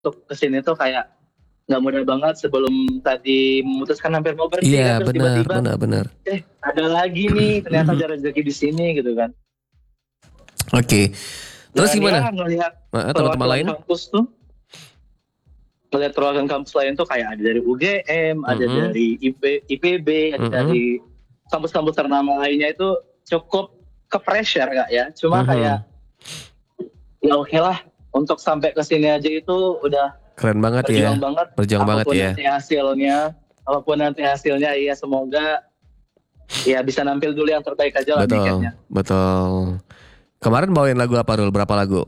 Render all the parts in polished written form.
untuk kesini tuh kayak nggak mudah banget. Sebelum tadi memutuskan hampir mau berhenti kan, Iya, terus benar, tiba-tiba benar, benar. ada lagi nih, ternyata Mhm. ada rezeki di sini gitu kan. Oke. Terus Dan gimana? ya ngelihat Teman-teman perwakilan lain? kampus tuh, ngelihat perwakilan kampus lain tuh kayak ada dari UGM, ada Mhm. dari IPB, ada Mhm. dari kampus-kampus ternama lainnya, itu cukup ke pressure kak ya. Cuma Mhm. kayak ya oke lah, untuk sampai ke sini aja itu udah Keren banget ya. berjuang banget. Berjuang banget Apapun ya. nanti hasilnya, ya semoga ya bisa nampil dulu yang terbaik aja lah Betul, mikirnya. betul. Kemarin bawain lagu apa Rul? Berapa lagu?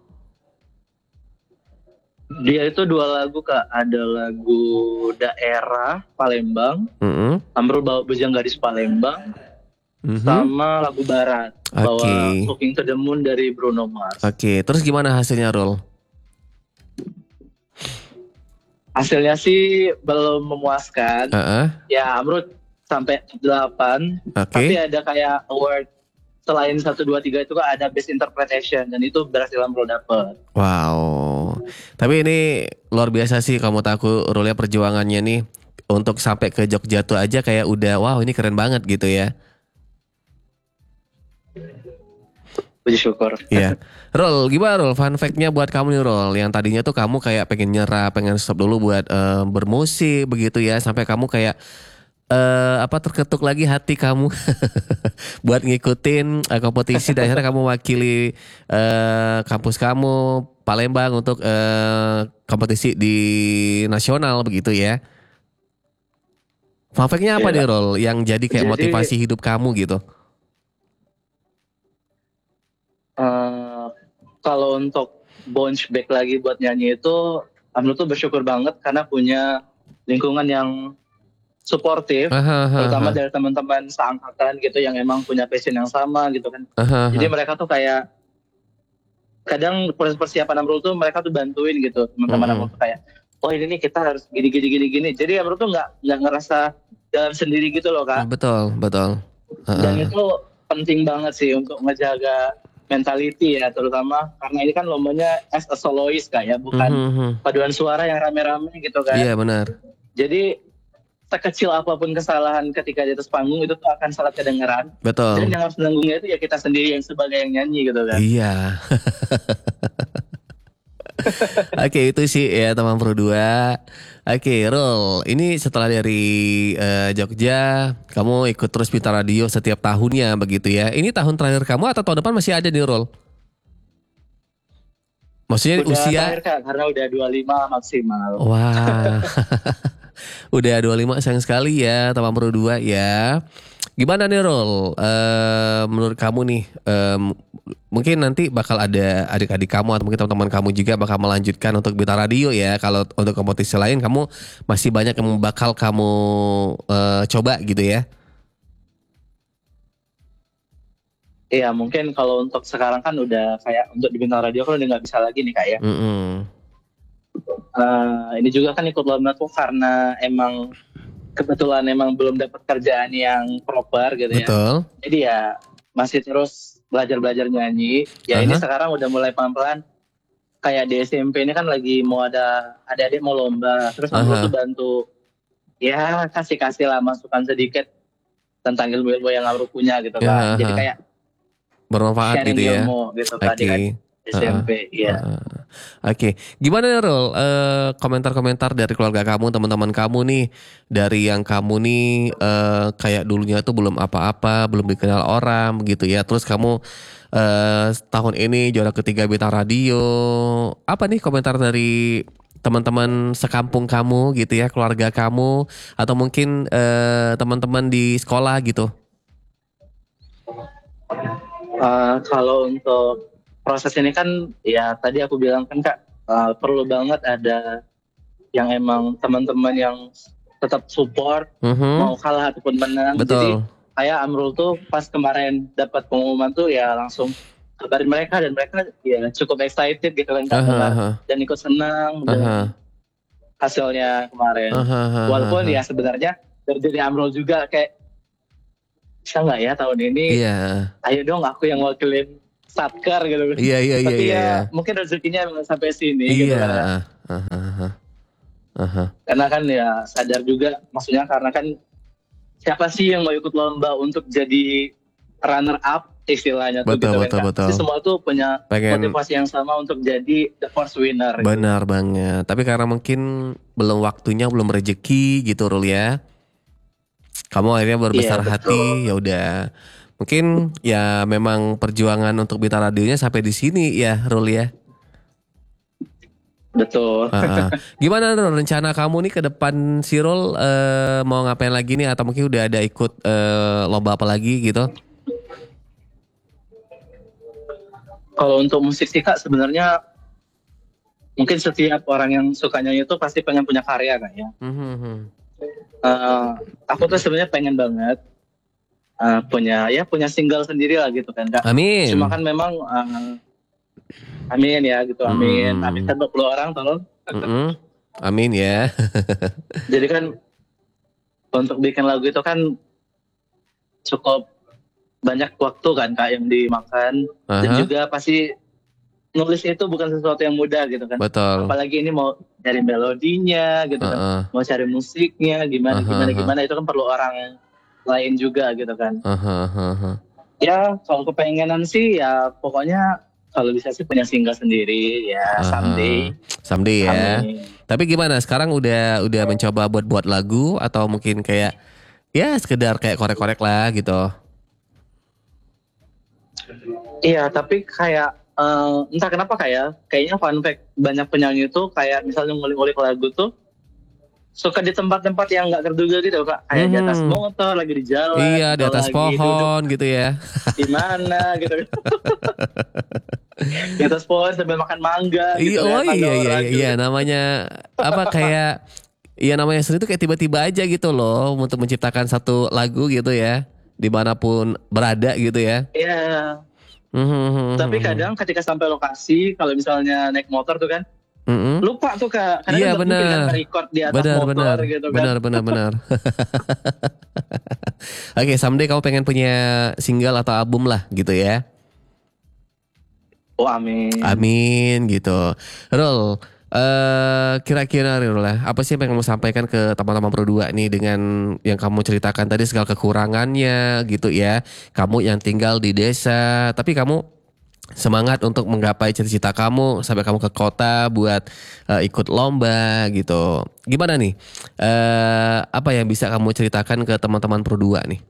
Dia itu dua lagu kak, ada lagu Daerah Palembang, Mhm. Amrul bawa Bujang Gadis Palembang, Mhm. sama lagu Barat Oke. bawa Looking to the Moon dari Bruno Mars. Oke, terus gimana hasilnya Rul? Hasilnya sih belum memuaskan. Heeh. Ya Amrul sampai 8, tapi Oke. ada kayak award selain 1, 2, 3 itu kan ada Best Interpretation, dan itu berhasil Amrul dapet. Wow. Tapi ini luar biasa sih kamu tahu Rulnya perjuangannya nih untuk sampai ke Jogja tuh aja kayak udah wow ini keren banget gitu ya. Puji syukur. Iya. Rul, gimana Rul? Fun fact-nya buat kamu nih Rul. Yang tadinya tuh kamu kayak pengen nyerah, pengen stop dulu buat bermusik begitu ya. Sampai kamu kayak terketuk lagi hati kamu buat ngikutin kompetisi dan akhirnya kamu wakili kampus kamu Palembang untuk kompetisi di nasional begitu ya. Fun fact-nya apa Iya nih kak. Rul yang jadi kayak Jadi motivasi hidup kamu gitu? eh, kalau untuk bounce back lagi buat nyanyi itu, Amrul tuh bersyukur banget karena punya lingkungan yang suportif, terutama Hahaha. dari teman-teman seangkatan gitu yang emang punya passion yang sama gitu kan. Jadi Hahaha. mereka tuh kayak kadang proses persiapan Amrul tuh mereka tuh bantuin gitu, teman-teman Amrul Mm-mm. tuh kayak, oh ini nih kita harus gini gini gini gini. Jadi Amrul tuh nggak ngerasa jalan sendiri gitu loh kak. Betul, betul. Dan Heeh. itu penting banget sih untuk ngejaga mentality ya, terutama karena ini kan lombanya as a soloist kak ya, bukan Mhm. paduan suara yang rame-rame gitu Iya kan. benar. Jadi sekecil apapun kesalahan ketika di atas panggung itu tuh akan sangat kedengeran, dan Betul. yang harus menanggungnya itu ya kita sendiri yang sebagai yang nyanyi gitu kan. Iya. Oke itu sih ya teman Pro 2. Oke Rul, ini setelah dari Jogja, kamu ikut terus Pita Radio setiap tahunnya begitu ya. Ini tahun terakhir kamu atau tahun depan masih ada nih Rul? Maksudnya Udah usia? terakhir kak, karena udah 25 maksimal. Wah, udah 25 sayang sekali ya teman Pro 2 ya. Gimana nih Rul? Menurut kamu nih, mungkin nanti bakal ada adik-adik kamu atau mungkin teman-teman kamu juga bakal melanjutkan untuk Bita Radio ya. Kalau untuk kompetisi lain kamu masih banyak yang bakal kamu coba gitu ya. Iya mungkin kalau untuk sekarang kan udah kayak untuk di bintang radio kan udah nggak bisa lagi nih kak ya. Mm-mm. Ini juga kan ikut lomba tuh karena emang kebetulan emang belum dapat kerjaan yang proper gitu ya. Betul. Jadi ya masih terus belajar-belajar nyanyi. Ya ini Aha. sekarang udah mulai pelan-pelan. Kayak di SMP ini kan lagi mau ada adik-adik mau lomba. Terus Amrul tuh Aha. bantu ya kasih-kasih lah masukan sedikit tentang ilmu-ilmu yang Amrul punya gitu Ya, kan. Jadi aha. kayak Bermanfaat sharing gitu ya. ilmu gitu ke adik-adik Oke. Heeh. SMP. Iya. Heeh. Oke, gimana ya Rul? Komentar-komentar dari keluarga kamu, teman-teman kamu nih, dari yang kamu nih kayak dulunya tuh belum apa-apa, belum dikenal orang, gitu ya. Terus kamu tahun ini juara ketiga Bintang Radio. Apa nih komentar dari teman-teman sekampung kamu, gitu ya, keluarga kamu, atau mungkin teman-teman di sekolah gitu? Kalau untuk proses ini kan ya tadi aku bilang kan kak, perlu banget ada yang emang teman-teman yang tetap support, Mhm. mau kalah ataupun menang. Jadi Betul. kayak Amrul tuh pas kemarin dapat pengumuman tuh ya langsung kabarin mereka, dan mereka ya cukup excited gitu kan kak, Aha, dengar aha, dan ikut senang dengan aha, hasilnya kemarin. aha, aha, Walaupun aha. ya sebenarnya dari diri Amrul juga kayak, bisa nggak ya tahun ini, Iya, ayo dong aku yang wakilin Satker gitu kan. iya, iya, iya, Tapi iya, iya. ya mungkin rezekinya memang sampai sini gitu Iya, kan ya. Karena kan ya sadar juga, maksudnya karena kan siapa sih yang mau ikut lomba untuk jadi runner up istilahnya tuh gitu kan. Pasti semua tuh punya motivasi yang sama untuk jadi the first winner. Benar gitu. Banget. Tapi karena mungkin belum waktunya, belum rezeki gitu Rul ya. Kamu akhirnya berbesar hati, ya udah. Mungkin ya memang perjuangan untuk Bintang Radionya sampai di sini ya Rul ya. Betul. Gimana rencana kamu nih ke depan si Rul, mau ngapain lagi nih, atau mungkin udah ada ikut lomba apa lagi gitu? Kalau untuk musik sih Kak, sebenarnya mungkin setiap orang yang suka nyanyi itu pasti pengen punya karya Kak ya. Aku tuh sebenarnya pengen banget punya single sendiri lah gitu kan Kak. Amin. Cuma kan memang amin ya gitu, amin. Amin kan 20 orang tolong. Amin ya. Jadi kan untuk bikin lagu itu kan cukup banyak waktu kan Kak yang dimakan. Dan juga pasti nulis itu bukan sesuatu yang mudah gitu kan. Betul. Apalagi ini mau cari melodinya gitu kan. Mau cari musiknya gimana itu kan perlu orang lain juga gitu kan. Ya kalau kepengenan sih ya pokoknya kalau bisa sih punya single sendiri ya someday ya. Tapi gimana sekarang udah mencoba buat lagu atau mungkin kayak ya sekedar kayak korek-korek lah gitu? Iya tapi kayak entah kenapa kayaknya fun fact banyak penyanyi itu kayak misalnya ngulik-ngulik lagu tuh suka di tempat-tempat yang nggak terduga gitu Kak. Kayak di atas motor, lagi di jalan. Iya, di atas pohon duduk, gitu ya. Di mana gitu. Di atas pohon sambil makan mangga gitu. Iya, namanya apa kayak ya namanya seni itu kayak tiba-tiba aja gitu loh untuk menciptakan satu lagu gitu ya. Dimanapun berada gitu ya. Iya. Tapi kadang ketika sampai lokasi, kalau misalnya naik motor tuh kan, lupa tuh Kak, karena iya, kan mungkin kan record di atas motor gitu kan. Benar. Oke, someday kamu pengen punya single atau album lah gitu ya? Oh amin. Amin gitu. Rul, kira-kira Rul ya, apa sih yang kamu sampaikan ke teman-teman Pro2 nih dengan yang kamu ceritakan tadi segala kekurangannya gitu ya. Kamu yang tinggal di desa, tapi kamu semangat untuk menggapai cita-cita kamu sampai kamu ke kota buat ikut lomba gitu. Gimana nih? Apa yang bisa kamu ceritakan ke teman-teman Pro2 nih?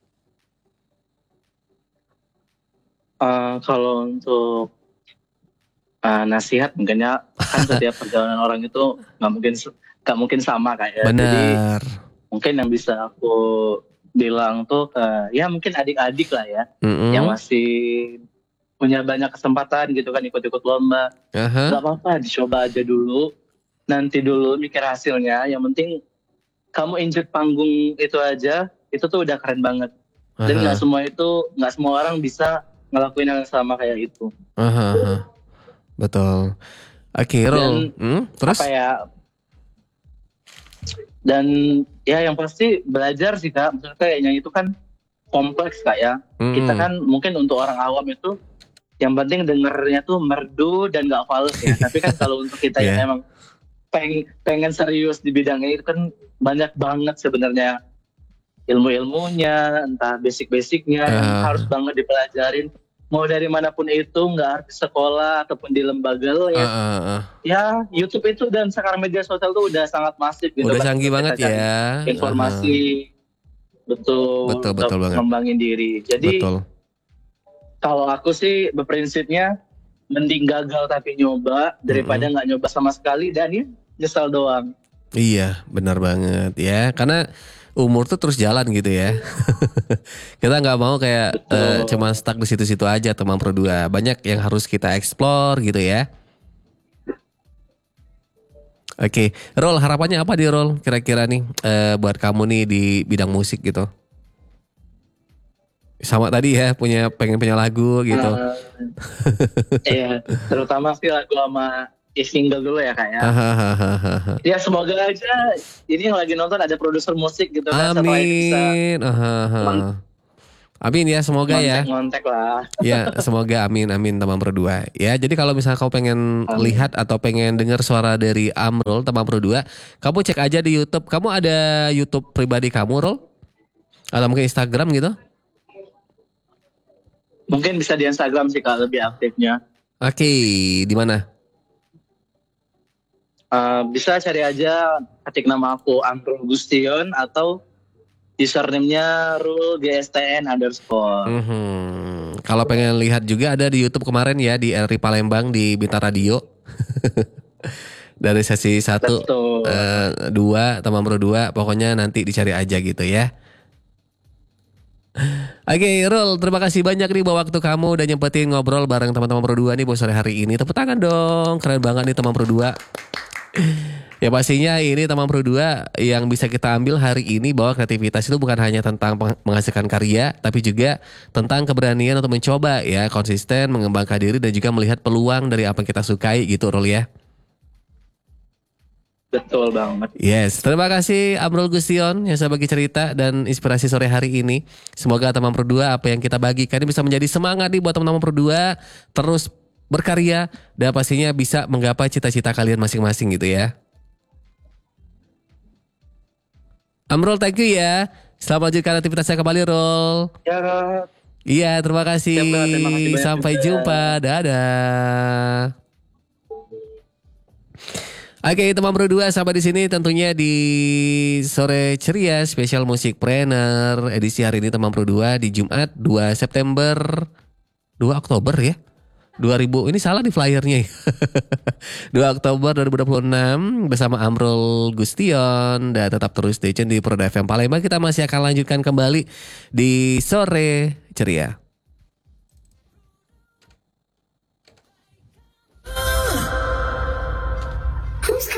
Kalau untuk nasihat mungkinnya kan setiap perjalanan orang itu nggak mungkin sama kayak. Benar. Jadi mungkin yang bisa aku bilang tuh ya mungkin adik-adik lah ya yang masih punya banyak kesempatan gitu kan ikut-ikut lomba. Gak apa-apa, dicoba aja dulu. Nanti dulu mikir hasilnya. Yang penting kamu injek panggung itu aja, itu tuh udah keren banget. Dan gak semua orang bisa ngelakuin yang sama kayak itu. Betul. Oke, Rul. Terus? Apa ya? Dan ya yang pasti belajar sih Kak. Maksudnya kayaknya itu kan kompleks Kak ya. Kita kan mungkin untuk orang awam itu yang penting dengernya tuh merdu dan gak fals ya. Tapi kan kalau untuk kita yang emang pengen serius di bidangnya itu kan banyak banget sebenarnya ilmu-ilmunya, entah basic-basicnya yang harus banget dipelajarin. Mau dari manapun itu, nggak harus sekolah ataupun di lembaga ya. Ya YouTube itu dan sekarang media sosial tuh udah sangat masif gitu. Udah canggih banget ya. Informasi betul banget. Ngembangin diri. Jadi kalau aku sih berprinsipnya mending gagal tapi nyoba daripada nggak nyoba sama sekali dan ya nyesal doang. Iya, benar banget ya. Karena umur tuh terus jalan gitu ya. Kita nggak mau kayak cuma stuck di situ-situ aja teman Pro2. Banyak yang harus kita explore gitu ya. Oke, Rol, harapannya apa di Rol kira-kira nih buat kamu nih di bidang musik gitu? Sama tadi ya pengen punya lagu gitu. Iya, terutama sih lagu sama single dulu ya Kak ya. Ya semoga aja ini yang lagi nonton ada produser musik gitu kan. Amin. Amin ya, semoga ya. Ngontek lah. Ya, semoga amin teman Pro 2. Ya, jadi kalau misalnya kau pengen lihat atau pengen dengar suara dari Amrul teman Pro 2, kamu cek aja di YouTube. Kamu ada YouTube pribadi kamu, Rol? Atau mungkin Instagram gitu? Mungkin bisa di Instagram sih Kak, lebih aktifnya. Oke, di mana? Bisa cari aja, ketik nama aku Amrul Gustion atau username-nya rul_gstn_. Kalau pengen lihat juga ada di YouTube kemarin ya, di RRI Palembang di Bintang Radio. Dari sesi 1, 2, teman Pro 2, pokoknya nanti dicari aja gitu ya. Oke, Rul, terima kasih banyak nih buat waktu kamu udah nyempetin ngobrol bareng teman-teman Pro 2 nih buat sore hari ini. Tepuk tangan dong, keren banget nih teman Pro 2. Ya pastinya ini teman Pro 2 yang bisa kita ambil hari ini bahwa kreativitas itu bukan hanya tentang menghasilkan karya, tapi juga tentang keberanian untuk mencoba ya, konsisten, mengembangkan diri dan juga melihat peluang dari apa yang kita sukai gitu, Rul ya. Betul banget. Yes, terima kasih Amrul Gustion yang sudah bagi cerita dan inspirasi sore hari ini. Semoga teman Pro 2 apa yang kita bagikan ini bisa menjadi semangat nih buat teman-teman Pro 2 terus berkarya dan pastinya bisa menggapai cita-cita kalian masing-masing gitu ya. Amrul, thank you ya. Selamat lanjutkan aktivitasnya kembali, Rul. Ya, Kak. Iya, terima kasih. Terima kasih sampai jumpa. Dadah. Oke, teman Pro 2 sampai di sini tentunya di sore ceria spesial musik Planner edisi hari ini teman Pro 2 di Jumat 2 September 2 Oktober ya. 2000 ini salah di flyernya. 2 Oktober 2026 bersama Amrul Gustion dan tetap terus stay tune di Pro FM Palembang. Kita masih akan lanjutkan kembali di sore ceria.